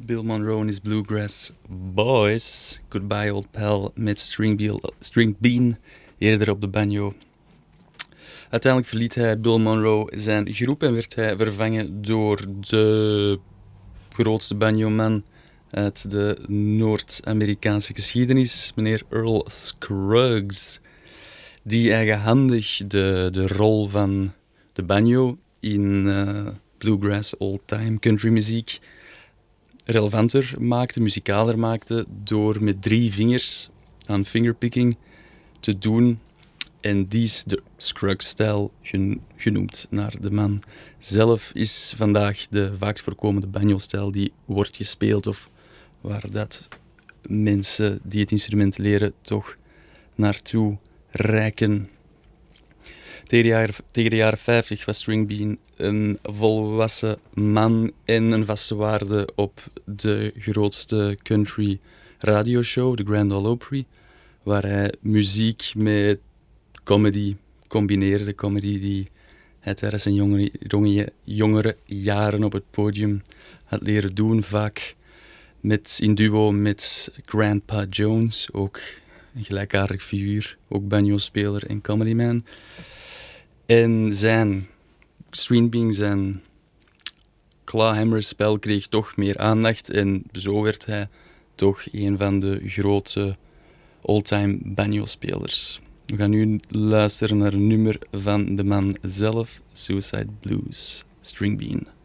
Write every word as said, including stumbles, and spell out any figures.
Bill Monroe en his Bluegrass Boys. Goodbye Old Pal met String, Beal, String Bean, eerder op de banjo. Uiteindelijk verliet hij Bill Monroe zijn groep en werd hij vervangen door de grootste banjoman uit de Noord-Amerikaanse geschiedenis, meneer Earl Scruggs, die eigenhandig de, de rol van de banjo in uh, bluegrass, old-time country muziek relevanter maakte, muzikaler maakte, door met drie vingers aan fingerpicking te doen. En die is de Scruggs-stijl genoemd naar de man zelf. Is vandaag de vaakst voorkomende banjo-stijl die wordt gespeeld, of waar dat mensen die het instrument leren toch naartoe reiken. Tegen de, jaren, tegen de jaren vijftig was String Bean een volwassen man en een vaste waarde op de grootste country radioshow, de Grand Ole Opry, waar hij muziek met comedy combineerde. Comedy die hij tijdens zijn jongere, jongere, jongere jaren op het podium had leren doen, vaak met, in duo met Grandpa Jones, ook een gelijkaardig figuur, ook banjo-speler en comedyman. En zijn String Bean, zijn clawhammer-spel kreeg toch meer aandacht en zo werd hij toch een van de grote all-time banjo-spelers. We gaan nu luisteren naar een nummer van de man zelf, Suicide Blues, String Bean.